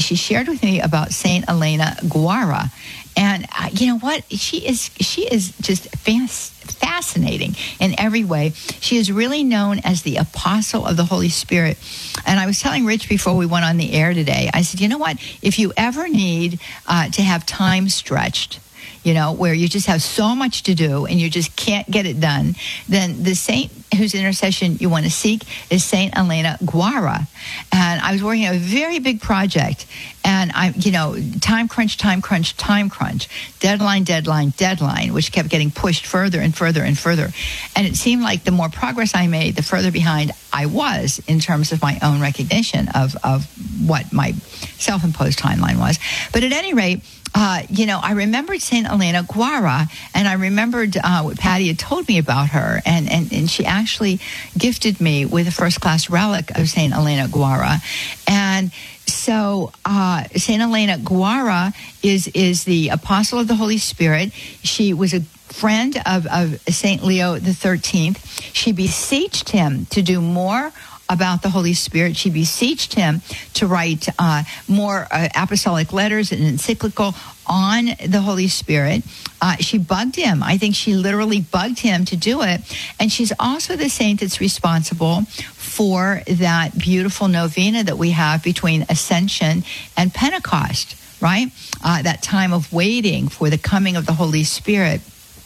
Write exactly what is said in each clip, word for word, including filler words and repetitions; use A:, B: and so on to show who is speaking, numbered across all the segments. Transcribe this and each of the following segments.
A: she shared with me about Saint Elena Guara. And uh, you know what? She is she is just fas- fascinating in every way. She is really known as the apostle of the Holy Spirit. And I was telling Rich before we went on the air today, I said, you know what? If you ever need uh, to have time stretched, you know, where you just have so much to do and you just can't get it done, then the saint whose intercession you want to seek is Saint Elena Guara. And I was working on a very big project, and I, you know, time crunch, time crunch, time crunch, deadline, deadline, deadline, which kept getting pushed further and further and further. And it seemed like the more progress I made, the further behind I was in terms of my own recognition of, of what my self-imposed timeline was. But at any rate, Uh, you know, I remembered Saint Elena Guara, and I remembered uh, what Patty had told me about her, and, and, and she actually gifted me with a first-class relic of Saint Elena Guara. And so uh, Saint Elena Guara is, is the apostle of the Holy Spirit. She was a friend of, of Saint Leo the thirteenth. She beseeched him to do more about the Holy Spirit. She beseeched him to write uh, more uh, apostolic letters and encyclical on the Holy Spirit. Uh, she bugged him. I think she literally bugged him to do it. And she's also the saint that's responsible for that beautiful novena that we have between Ascension and Pentecost, right? Uh, that time of waiting for the coming of the Holy Spirit.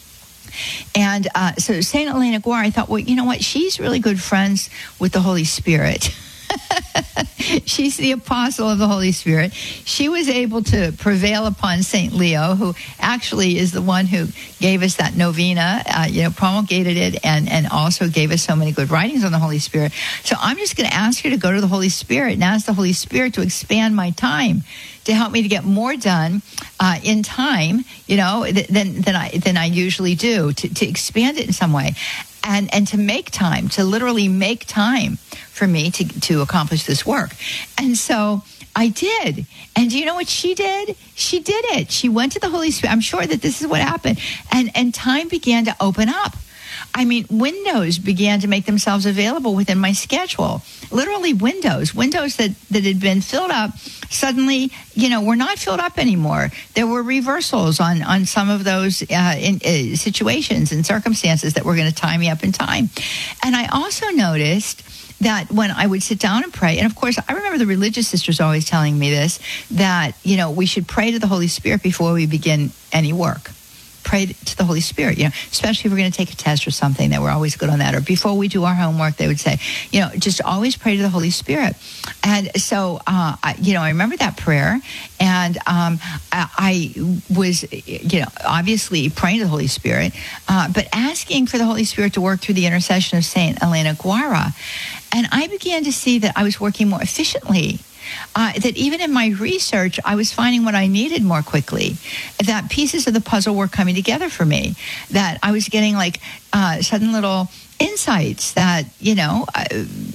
A: And uh, so Saint Elena Guara, I thought, well, you know what? She's really good friends with the Holy Spirit. She's the apostle of the Holy Spirit. She was able to prevail upon Saint Leo, who actually is the one who gave us that novena, uh, you know, promulgated it, and, and also gave us so many good writings on the Holy Spirit. So I'm just going to ask her to go to the Holy Spirit and ask the Holy Spirit to expand my time, to help me to get more done uh, in time, you know, th- than than I than I usually do, to, to expand it in some way, and and to make time, to literally make time for me to to accomplish this work. And so I did. And do you know what she did? She did it. She went to the Holy Spirit. I'm sure that this is what happened, and and time began to open up. I mean, windows began to make themselves available within my schedule. Literally windows, windows that, that had been filled up suddenly, you know, were not filled up anymore. There were reversals on, on some of those uh, in, uh, situations and circumstances that were going to tie me up in time. And I also noticed that when I would sit down and pray, and of course, I remember the religious sisters always telling me this, that, you know, we should pray to the Holy Spirit before we begin any work. Pray to the Holy Spirit, you know, especially if we're going to take a test or something, that we're always good on that. Or before we do our homework, they would say, you know, just always pray to the Holy Spirit. And so, uh, I, you know, I remember that prayer, and um, I, I was, you know, obviously praying to the Holy Spirit, uh, but asking for the Holy Spirit to work through the intercession of Saint Elena Guara. And I began to see that I was working more efficiently. Uh, that even in my research, I was finding what I needed more quickly, that pieces of the puzzle were coming together for me, that I was getting like uh, sudden little insights that, you know, uh,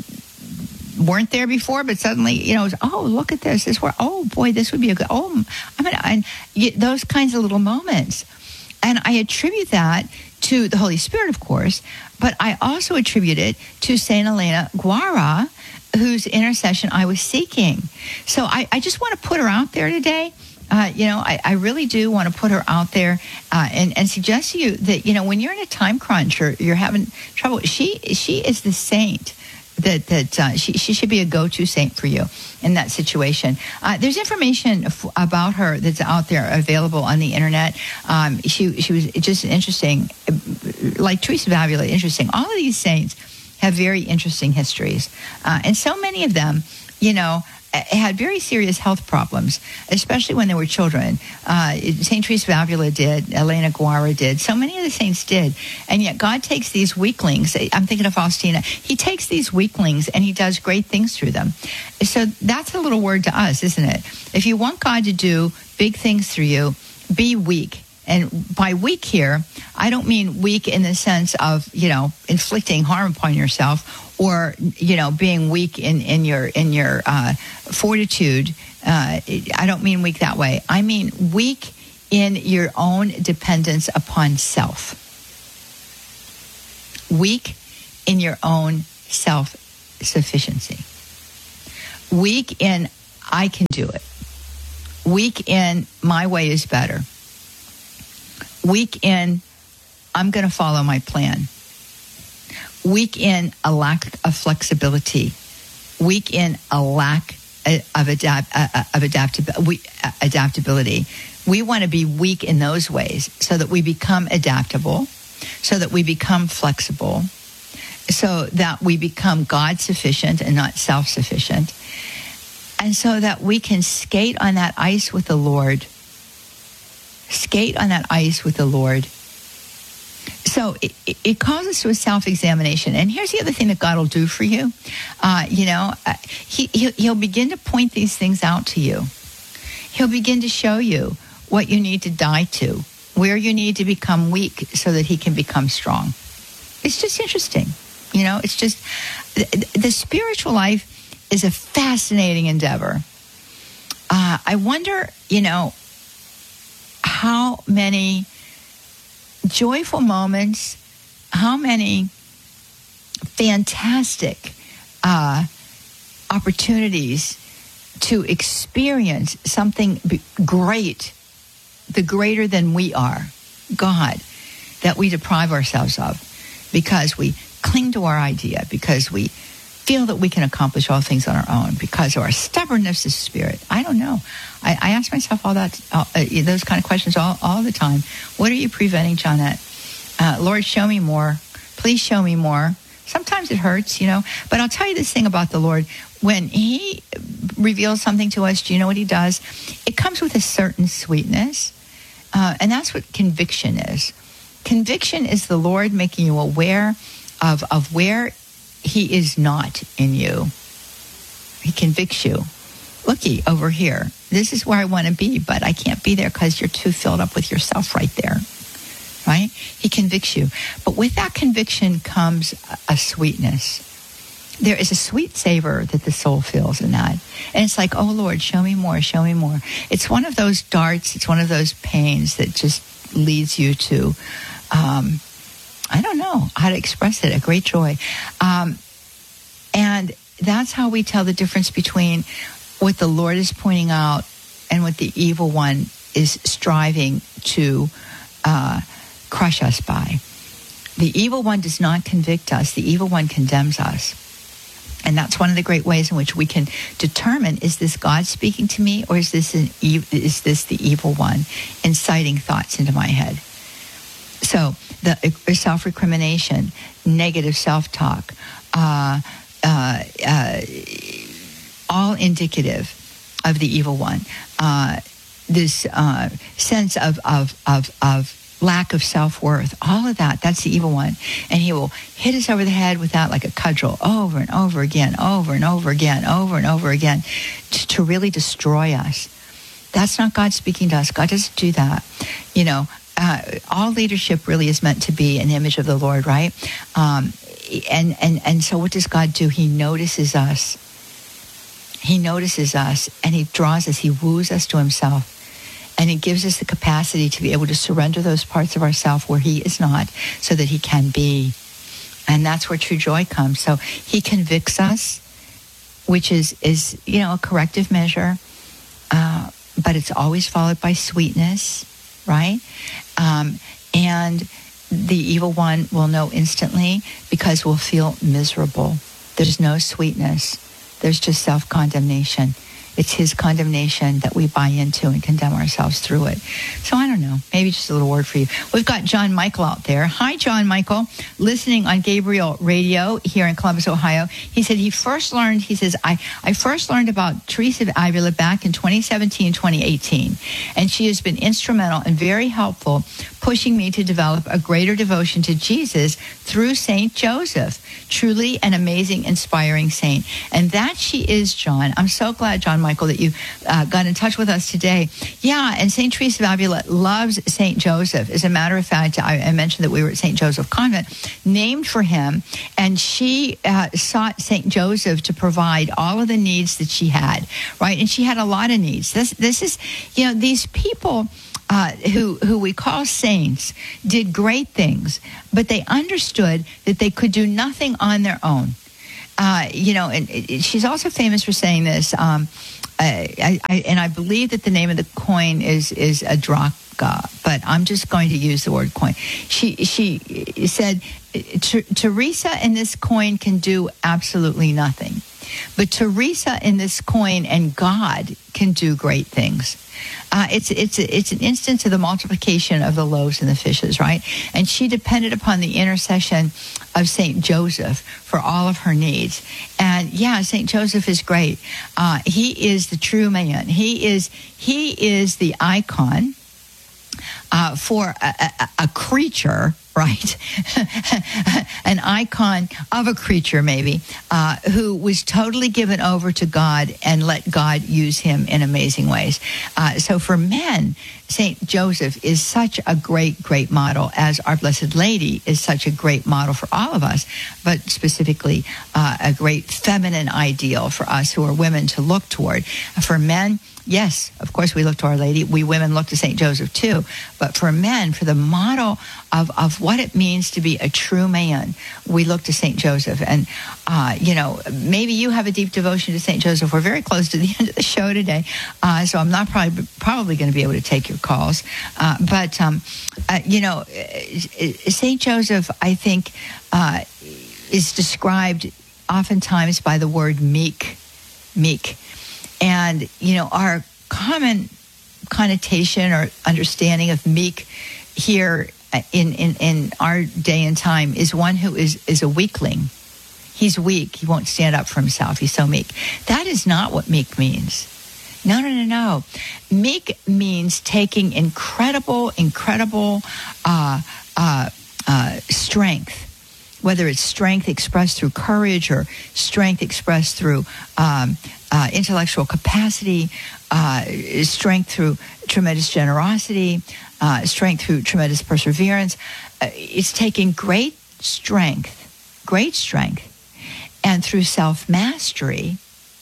A: weren't there before, but suddenly, you know, it was, oh, look at this, this were, oh boy, this would be a good, oh, I mean, and those kinds of little moments. And I attribute that to the Holy Spirit, of course, but I also attribute it to Saint Elena Guara, whose intercession I was seeking. So I, I just want to put her out there today. Uh, you know, I, I really do want to put her out there uh, and, and suggest to you that, you know, when you're in a time crunch or you're having trouble, she she is the saint that that uh, she, she should be a go-to saint for you in that situation. Uh, there's information f- about her that's out there available on the internet. Um, she, she was just interesting, like Teresa of Avila, interesting. All of these saints have very interesting histories. Uh, and so many of them, you know, had very serious health problems, especially when they were children. Uh, Saint Teresa of Avila did, Elena Guara did, so many of the saints did. And yet God takes these weaklings, I'm thinking of Faustina, he takes these weaklings and he does great things through them. So that's a little word to us, isn't it? If you want God to do big things through you, be weak. And by weak here, I don't mean weak in the sense of, you know, inflicting harm upon yourself or, you know, being weak in, in your in your uh, fortitude. Uh, I don't mean weak that way. I mean weak in your own dependence upon self. Weak in your own self-sufficiency. Weak in, I can do it. week in, my way is better. Week in, I'm going to follow my plan. Week in, a lack of flexibility. Week in, a lack of adapt of adaptability. Adaptability. We want to be weak in those ways so that we become adaptable, so that we become flexible, so that we become God sufficient and not self-sufficient, and so that we can skate on that ice with the Lord. Skate on that ice with the Lord. So it, it calls us to a self-examination. And here's the other thing that God will do for you. Uh, you know, uh, he, he'll, he'll begin to point these things out to you. He'll begin to show you what you need to die to, where you need to become weak so that he can become strong. It's just interesting. You know, it's just, the, the spiritual life is a fascinating endeavor. Uh, I wonder, you know, how many joyful moments, how many fantastic uh, opportunities to experience something b- great, the greater than we are, God, that we deprive ourselves of because we cling to our idea, because we feel that we can accomplish all things on our own, because of our stubbornness of spirit. I don't know. I, I ask myself all that, uh, those kind of questions all, all the time. What are you preventing, Johnette? Uh, Lord, show me more. Please show me more. Sometimes it hurts, you know. But I'll tell you this thing about the Lord. When he reveals something to us, do you know what he does? It comes with a certain sweetness. Uh, and that's what conviction is. Conviction is the Lord making you aware of, of where he is not in you. He convicts you. Looky over here. This is where I want to be, but I can't be there because you're too filled up with yourself right there. Right? He convicts you. But with that conviction comes a, a sweetness. There is a sweet savor that the soul feels in that. And it's like, oh, Lord, show me more, show me more. It's one of those darts, it's one of those pains that just leads you to, um, I don't know how to express it, a great joy. Um, and that's how we tell the difference between what the Lord is pointing out and what the evil one is striving to uh, crush us by. The evil one does not convict us. The evil one condemns us. And that's one of the great ways in which we can determine, is this God speaking to me, or is this an e- is this the evil one inciting thoughts into my head? So the uh, self-recrimination, negative self-talk, uh, uh, uh, all indicative of the evil one. Uh, this uh, sense of, of, of, of lack of self-worth, all of that, that's the evil one. And he will hit us over the head with that like a cudgel over and over again, over and over again, over and over again, to, to really destroy us. That's not God speaking to us. God doesn't do that. You know, uh, all leadership really is meant to be an image of the Lord, right? Um, and, and, and so what does God do? He notices us. He notices us, and he draws us, he woos us to himself. And it gives us the capacity to be able to surrender those parts of ourself where he is not, so that he can be. And that's where true joy comes. So he convicts us, which is, is you know, a corrective measure. Uh, but it's always followed by sweetness, right? Um, and the evil one will know instantly, because we'll feel miserable. There's no sweetness. There's just self-condemnation. It's his condemnation that we buy into and condemn ourselves through it. So I don't know, maybe just a little word for you. We've got John Michael out there. Hi, John Michael, listening on Gabriel Radio here in Columbus, Ohio. He said he first learned, he says, I, I first learned about Teresa of Avila back in twenty seventeen, twenty eighteen. And she has been instrumental and very helpful, pushing me to develop a greater devotion to Jesus through Saint Joseph. Truly an amazing, inspiring saint. And that she is, John. I'm so glad, John Michael, that you uh, got in touch with us today. Yeah, and Saint Teresa of Avila loves Saint Joseph. As a matter of fact, I, I mentioned that we were at Saint Joseph Convent, named for him, and she uh, sought Saint Joseph to provide all of the needs that she had, right? And she had a lot of needs. This, this is, you know, these people Uh, who who we call saints did great things, but they understood that they could do nothing on their own. uh, you know, and it, she's also famous for saying this. Um, I, I, and I believe that the name of the coin is is a drachma, but I'm just going to use the word coin. She she said, Teresa in this coin can do absolutely nothing, but Teresa in this coin and God can do great things. Uh, it's it's it's an instance of the multiplication of the loaves and the fishes, right? And she depended upon the intercession of Saint Joseph for all of her needs. And yeah, Saint Joseph is great. Uh, he is the true man. He is he is the icon uh, for a, a, a creature. Right? An icon of a creature, maybe, uh, who was totally given over to God and let God use him in amazing ways. Uh, so for men, Saint Joseph is such a great, great model, as Our Blessed Lady is such a great model for all of us, but specifically uh, a great feminine ideal for us who are women to look toward. For men, yes, of course, we look to Our Lady. We women look to Saint Joseph too. But for men, for the model of, of what it means to be a true man, we look to Saint Joseph. And, uh, you know, maybe you have a deep devotion to Saint Joseph. We're very close to the end of the show today, uh, so I'm not probably probably going to be able to take your calls. Uh, but, um, uh, you know, Saint Joseph, I think, uh, is described oftentimes by the word meek, meek. And, you know, our common connotation or understanding of meek here in, in, in our day and time is one who is, is a weakling. He's weak. He won't stand up for himself. He's so meek. That is not what meek means. No, no, no, no. Meek means taking incredible, incredible uh, uh, uh, strength. Whether it's strength expressed through courage or strength expressed through um, uh, intellectual capacity, uh, strength through tremendous generosity, uh, strength through tremendous perseverance. Uh, it's taking great strength, great strength, and through self-mastery,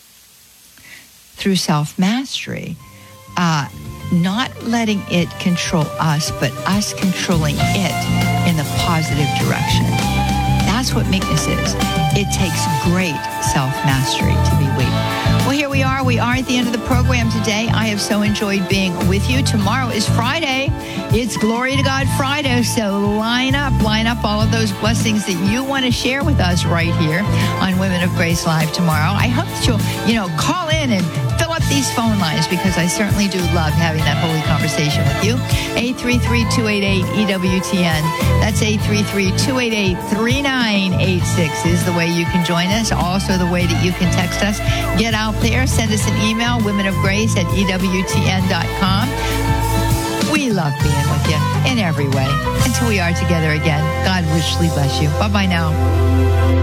A: through self-mastery, uh, not letting it control us, but us controlling it in the positive direction. That's what meekness is. It takes great self-mastery to be weak. Well, here we are. We are at the end of the program today. I have so enjoyed being with you. Tomorrow is Friday. It's Glory to God Friday. So line up, line up all of those blessings that you want to share with us right here on Women of Grace Live tomorrow. I hope that you'll, you know, call in and fill up these phone lines, because I certainly do love having that holy conversation with you. eight three three, two eight eight, E W T N. That's eight three three, two eight eight, three nine eight six is the way you can join us. Also the way that you can text us. Get out there, send us an email, women of grace at E W T N dot com. We love being with you in every way. Until we are together again, God richly bless you. Bye-bye now.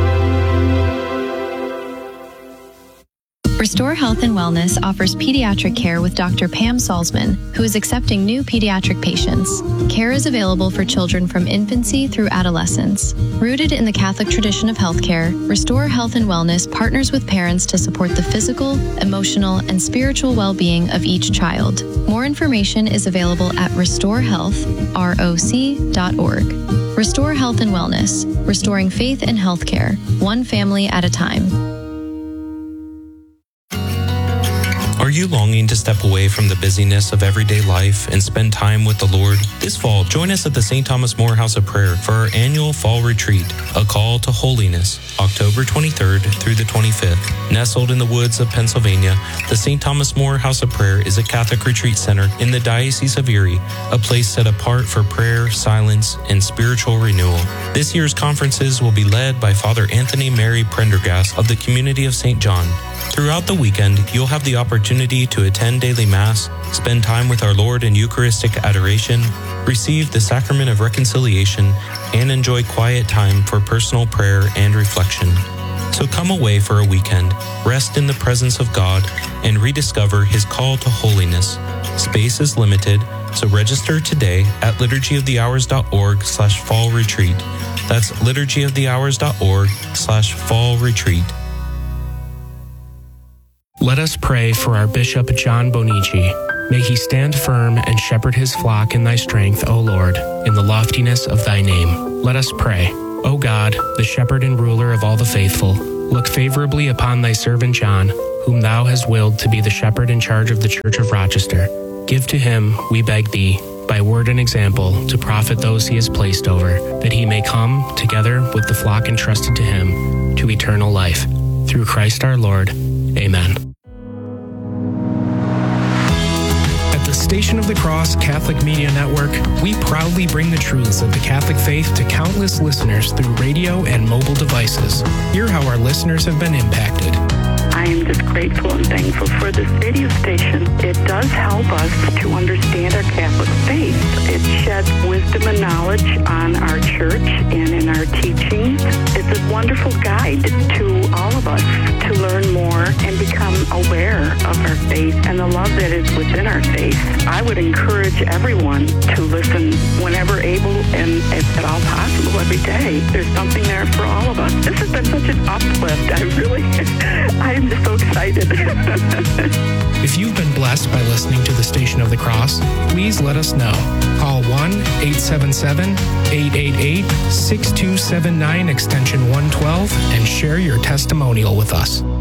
B: Restore Health and Wellness offers pediatric care with Doctor Pam Salzman, who is accepting new pediatric patients. Care is available for children from infancy through adolescence. Rooted in the Catholic tradition of healthcare, Restore Health and Wellness partners with parents to support the physical, emotional, and spiritual well-being of each child. More information is available at restore health roc dot org. Restore Health and Wellness, restoring faith in healthcare, one family at a time.
C: Are you longing to step away from the busyness of everyday life and spend time with the Lord? This fall, join us at the Saint Thomas More House of Prayer for our annual fall retreat, A Call to Holiness, October twenty-third through the twenty-fifth. Nestled in the woods of Pennsylvania, the Saint Thomas More House of Prayer is a Catholic retreat center in the Diocese of Erie, a place set apart for prayer, silence, and spiritual renewal. This year's conferences will be led by Father Anthony Mary Prendergast of the Community of Saint John. Throughout the weekend, you'll have the opportunity to attend daily Mass, spend time with our Lord in Eucharistic adoration, receive the Sacrament of Reconciliation, and enjoy quiet time for personal prayer and reflection. So come away for a weekend, rest in the presence of God, and rediscover His call to holiness. Space is limited, so register today at liturgyofthehours.org slash fall retreat. That's liturgyofthehours.org slash fall retreat.
D: Let us pray for our Bishop John Bonici. May he stand firm and shepherd his flock in thy strength, O Lord, in the loftiness of thy name. Let us pray. O God, the shepherd and ruler of all the faithful, look favorably upon thy servant John, whom thou hast willed to be the shepherd in charge of the Church of Rochester. Give to him, we beg thee, by word and example, to profit those he has placed over, that he may come, together with the flock entrusted to him, to eternal life. Through Christ our Lord. Amen. At the Station of the Cross Catholic Media Network, we proudly bring the truths of the Catholic faith to countless listeners through radio and mobile devices. Hear how our listeners have been impacted.
E: I am just grateful and thankful for this radio station. It does help us to understand our Catholic faith. It sheds wisdom and knowledge on our church and in our teachings. It's a wonderful guide to all of us to learn more and become aware of our faith and the love that is within our faith. I would encourage everyone to listen whenever able and if at all possible every day. There's something there for all of us. This has been such an uplift. I really, I'm just so excited.
D: If you've been blessed by listening to the Station of the Cross, please let us know. Call one eight seven seven, eight eight eight, six two seven nine extension one twelve and share your testimonial with us.